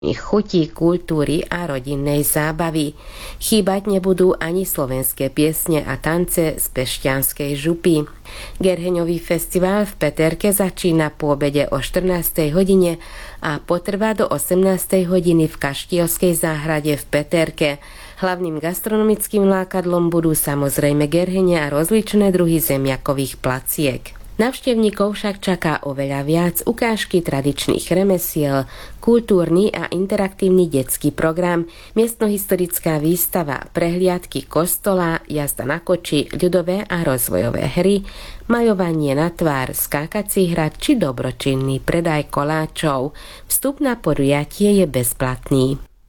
chutí, kultúry a rodinnej zábavy. Chýbať nebudú ani slovenské piesne a tance z Pešťanskej župy. Gerheňový festival v Peterke začína po obede o 14. hodine a potrvá do 18. hodiny v Kaštielskej záhrade v Peterke. Hlavným gastronomickým lákadlom budú samozrejme gerhene a rozličné druhy zemiakových placiek. Navštevníkov však čaká oveľa viac: ukážky tradičných remesiel, kultúrny a interaktívny detský program, miestnohistorická výstava, prehliadky kostola, jazda na koči, ľudové a rozvojové hry, maľovanie na tvár, skákací hrad či dobročinný predaj koláčov. Vstup na podujatie je bezplatný.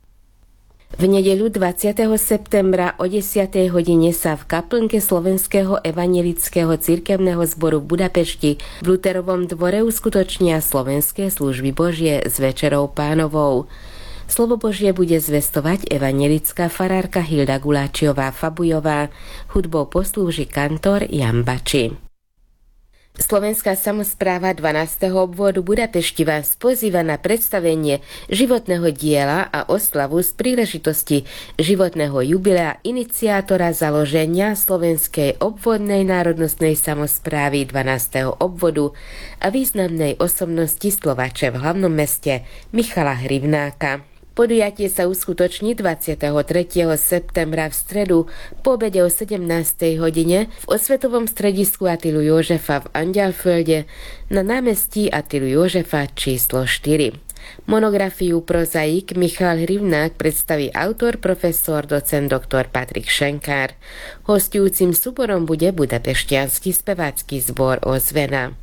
V nedeľu 20. septembra o 10. hodine sa v kaplnke Slovenského evanjelického cirkevného zboru v Budapešti v Luterovom dvore uskutočnia slovenské služby Božie s Večerou Pánovou. Slovo Božie bude zvestovať evanjelická farárka Hilda Guláčiová-Fabujová, hudbou poslúži kantor Jan Bači. Slovenská samospráva 12. obvodu Budapešti vás pozýva na predstavenie životného diela a oslavu z príležitosti životného jubilea iniciátora založenia Slovenskej obvodnej národnostnej samosprávy 12. obvodu a významnej osobnosti Slovače v hlavnom meste Michala Hrivnáka. Podujatie sa uskutoční 23. septembra v stredu po obede o 17. hodine v osvetovom stredisku Attilu Jožefa v Anďalfölde na námestí Attilu Jožefa číslo 4. Monografiu prozaik Michal Hrivnák predstaví autor, profesor, docent dr. Patrik Šenkár. Hostujúcim súborom bude Budapešťanský spevácky zbor Ozvena.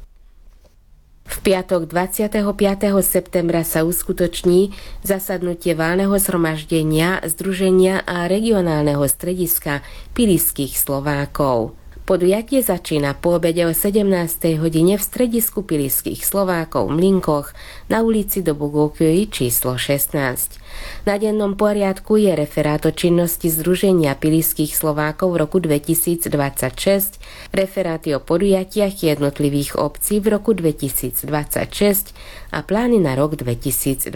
V piatok 25. septembra sa uskutoční zasadnutie valného zhromaždenia Združenia a regionálneho strediska Pilisských Slovákov. Podujatie začína po obede o 17. hodine v stredisku Pilisských Slovákov v Mlynkoch na ulici Dobogókői číslo 16. Na dennom poriadku je referát o činnosti Združenia Pilisských Slovákov v roku 2026, referáty o podujatiach jednotlivých obcí v roku 2026 a plány na rok 2027.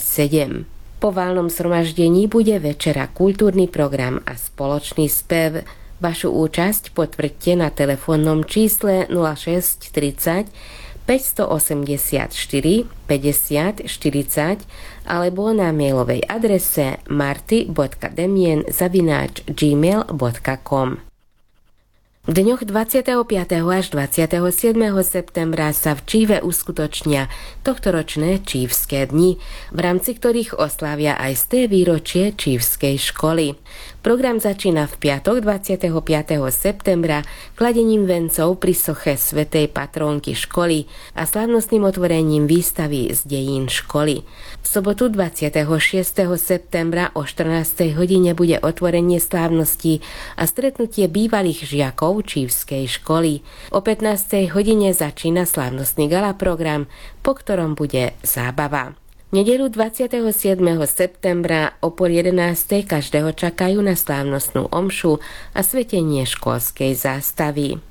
Po valnom zhromaždení bude večera, kultúrny program a spoločný spev. Vašu účasť potvrďte na telefónnom čísle 06 30 584 50 40 alebo na mailovej adrese marty.demien@gmail.com. V dňoch 25. až 27. septembra sa v Číve uskutočnia tohtoročné Čívske dni, v rámci ktorých oslávia aj 100. výročie Čívskej školy. Program začína v piatok 25. septembra kladením vencov pri soche svätej patrónky školy a slávnostným otvorením výstavy z dejín školy. V sobotu 26. septembra o 14. hodine bude otvorenie slávností a stretnutie bývalých žiakov Čívskej školy. O 15. hodine začína slávnostný gala program, po ktorom bude zábava. Nedeľu 27. septembra o 11. každého čakajú na slávnostnú omšu a svetenie školskej zástavy.